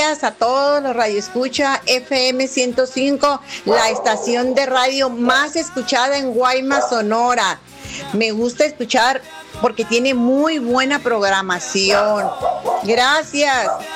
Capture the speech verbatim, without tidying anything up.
días a todos los radioescucha F M ciento cinco, la estación de radio más escuchada en Guaymas, Sonora. Me gusta escuchar porque tiene muy buena programación. Gracias.